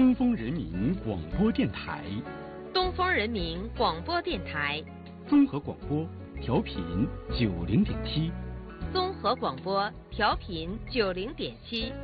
东风人民广播电台， 东风人民广播电台， 综合广播，调频90.7， 综合广播，调频90.7。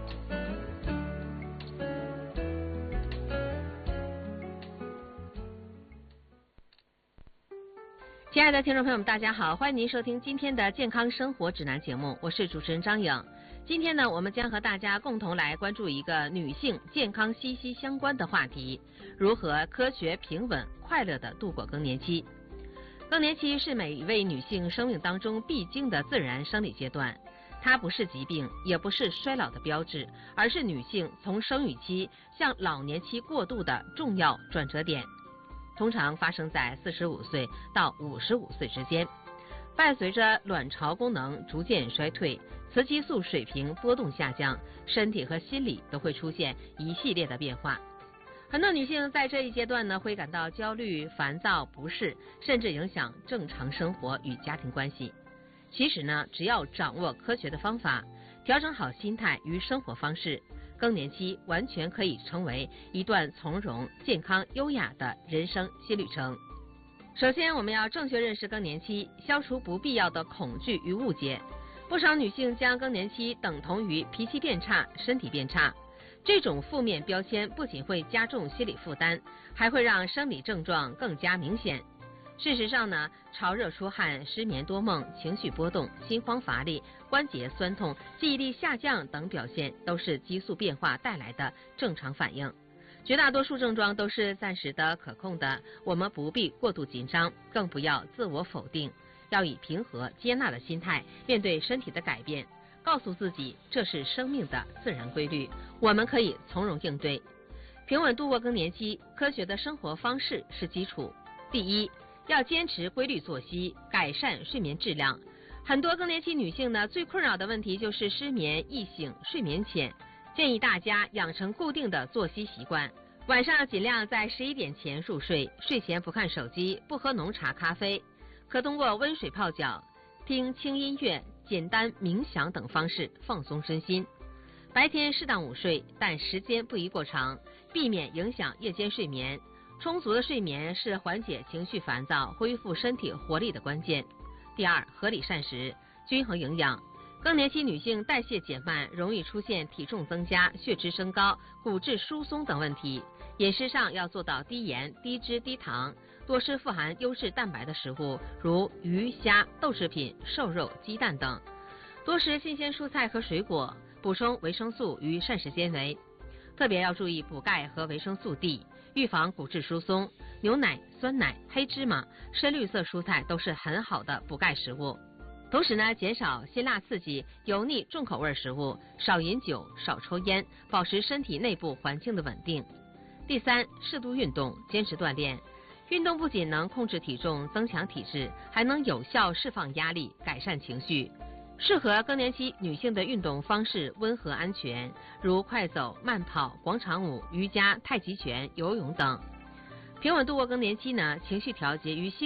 亲爱的听众朋友们，大家好，欢迎您收听今天的健康生活指南节目，我是主持人张颖。今天呢，我们将和大家共同来关注一个女性健康息息相关的话题：如何科学、平稳、快乐地度过更年期。更年期是每一位女性生命当中必经的自然生理阶段，它不是疾病，也不是衰老的标志，而是女性从生育期向老年期过渡的重要转折点，通常发生在45岁到55岁之间，伴随着卵巢功能逐渐衰退，雌激素水平波动下降，身体和心理都会出现一系列的变化。很多女性在这一阶段呢，会感到焦虑、烦躁、不适，甚至影响正常生活与家庭关系。其实呢，只要掌握科学的方法，调整好心态与生活方式，更年期完全可以成为一段从容、健康、优雅的人生新旅程。首先，我们要正确认识更年期，消除不必要的恐惧与误解。不少女性将更年期等同于脾气变差、身体变差，这种负面标签不仅会加重心理负担，还会让生理症状更加明显。事实上呢，潮热出汗、失眠多梦、情绪波动、心慌乏力、关节酸痛、记忆力下降等表现都是激素变化带来的正常反应。绝大多数症状都是暂时的、可控的，我们不必过度紧张，更不要自我否定，要以平和接纳的心态面对身体的改变，告诉自己这是生命的自然规律，我们可以从容应对。平稳度过更年期，科学的生活方式是基础。第一，要坚持规律作息，改善睡眠质量。很多更年期女性呢，最困扰的问题就是失眠、易醒、睡眠浅。建议大家养成固定的作息习惯，晚上尽量在11点前入睡，睡前不看手机，不喝浓茶咖啡，可通过温水泡脚、听轻音乐、简单冥想等方式放松身心。白天适当午睡，但时间不宜过长，避免影响夜间睡眠。充足的睡眠是缓解情绪烦躁、恢复身体活力的关键。第二，合理膳食，均衡营养。更年期女性代谢减慢，容易出现体重增加、血脂升高、骨质疏松等问题。饮食上要做到低盐、低脂、低糖，多吃富含优质蛋白的食物，如鱼、虾、豆制品、瘦肉、鸡蛋等。多食新鲜蔬菜和水果，补充维生素与膳食纤维。特别要注意补钙和维生素 D， 预防骨质疏松。牛奶、酸奶、黑芝麻、深绿色蔬菜都是很好的补钙食物。同时呢，减少辛辣刺激、油腻重口味食物，少饮酒，少抽烟，保持身体内部环境的稳定。第三，适度运动，坚持锻炼。运动不仅能控制体重、增强体质，还能有效释放压力、改善情绪。适合更年期女性的运动方式温和安全，如快走、慢跑、广场舞、瑜伽、太极拳、游泳等。平稳度过更年期呢，情绪调节与心